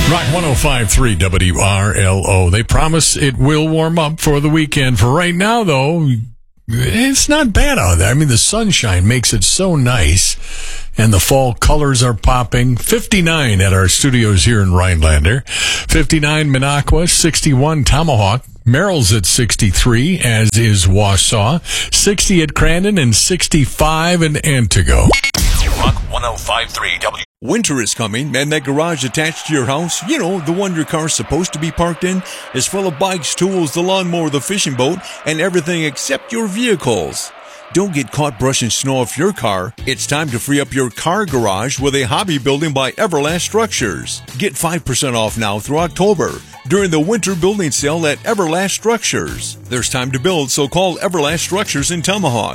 Rock 105.3 WRLO. They promise it will warm up for the weekend. For right now, though, it's not bad out there. I mean, the sunshine makes it so nice, and the fall colors are popping. 59 at our studios here in Rhinelander. 59 Minocqua, 61 Tomahawk. Merrill's at 63, as is Wausau. 60 at Crandon, and 65 in Antigo. Rock 105.3 W. Winter is coming, and that garage attached to your house, you know, the one your car's supposed to be parked in, is full of bikes, tools, the lawnmower, the fishing boat, and everything except your vehicles. Don't get caught brushing snow off your car. It's time to free up your car garage with a hobby building by Everlast Structures. Get 5% off now through October during the winter building sale at Everlast Structures. There's time to build, so call Everlast Structures in Tomahawk,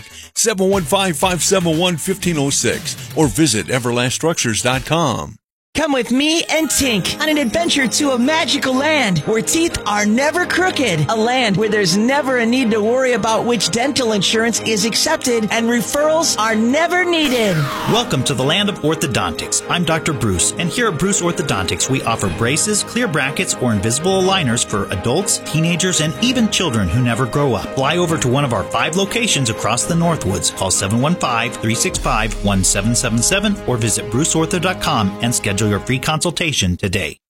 715-571-1506, or visit everlaststructures.com. Come with me and Tink on an adventure to a magical land where teeth are never crooked. A land where there's never a need to worry about which dental insurance is accepted and referrals are never needed. Welcome to the land of orthodontics. I'm Dr. Bruce, and here at Bruce Orthodontics, we offer braces, clear brackets, or invisible aligners for adults, teenagers, and even children who never grow up. Fly over to one of our 5 locations across the Northwoods. Call 715-365-1777 or visit bruceortho.com and schedule your free consultation today.